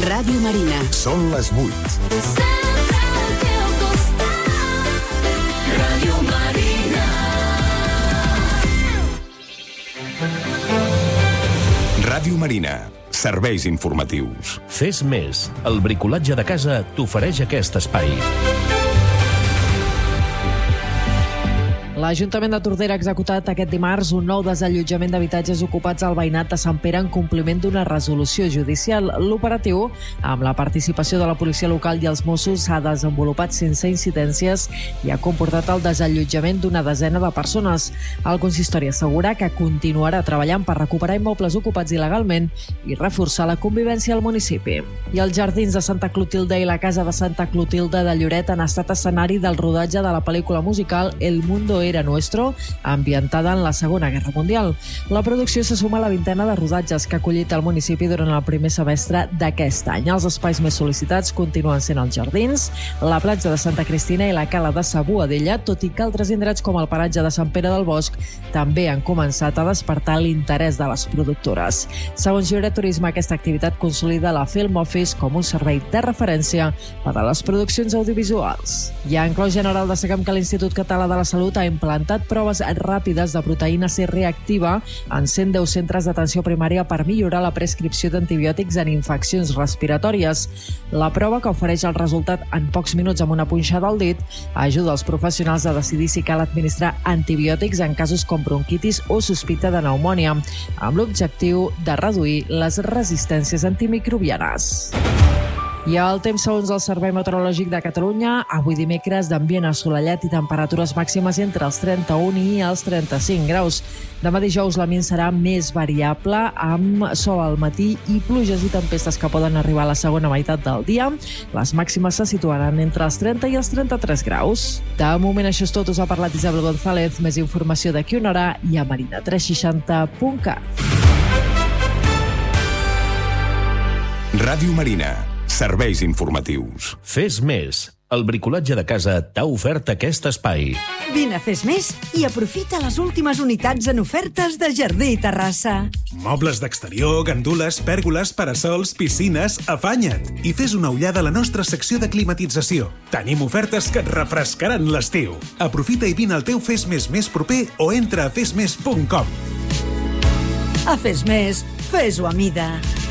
Ràdio Marina. Són les 8. Ràdio Marina. Ràdio Marina. Serveis informatius. Fes més. El bricolatge de casa t'ofereix aquest espai. L'Ajuntament de Tordera ha executat aquest dimarts un nou desallotjament d'habitatges ocupats al veïnat de Sant Pere en compliment d'una resolució judicial. L'operatiu, amb la participació de la policia local i els Mossos, s'ha desenvolupat sense incidències i ha comportat el desallotjament d'una desena de persones. El consistori assegura que continuarà treballant per recuperar immobles ocupats il·legalment i reforçar la convivència al municipi. I els jardins de Santa Clotilde i la casa de Santa Clotilde de Lloret han estat escenari del rodatge de la pel·lícula musical El Mundo Era Nuestro, ambientada en la Segona Guerra Mundial. La producció se suma a la vintena de rodatges que ha acollit el municipi durant el primer semestre d'aquest any. Els espais més sol·licitats continuen sent els jardins, la platja de Santa Cristina i la cala de Sa Boadella, tot i que altres indrets com el paratge de Sant Pere del Bosc també han començat a despertar l'interès de les productores. Segons Lloret Turisme, aquesta activitat consolida la Film Office com un servei de referència per a les produccions audiovisuals. I a enclos general destaquem que l'Institut Català de la Salut ha implantat proves ràpides de proteïna C reactiva en 110 centres d'atenció primària per millorar la prescripció d'antibiòtics en infeccions respiratòries. La prova, que ofereix el resultat en pocs minuts amb una punxada al dit, ajuda els professionals a decidir si cal administrar antibiòtics en casos com bronquitis o sospita de pneumònia, amb l'objectiu de reduir les resistències antimicrobianes. I el temps, segons el Servei Meteorològic de Catalunya, avui dimecres d'ambient assolellat i temperatures màximes entre els 31 i els 35 graus. Demà dijous l'ambient serà més variable, amb sol al matí i pluges i tempestes que poden arribar a la segona meitat del dia. Les màximes se situaran entre els 30 i els 33 graus. De moment això és tot. Us ha parlat Isabel González. Més informació d'aquí una hora i a marina360.cat. Ràdio Marina. Serveis informatius. Fes més. El bricolatge de casa t'ha ofert aquest espai. Vine a Fes Més i aprofita les últimes unitats en ofertes de Jardí i Terrassa. Mobles d'exterior, gandules, pèrgoles, parasols, piscines, afanya't i fes una ullada a la nostra secció de climatització. Tenim ofertes que et refrescaran l'estiu. Aprofita i vine al teu Fes Més més proper o entra a fesmes.com. A Fes Més, fes-ho a mida.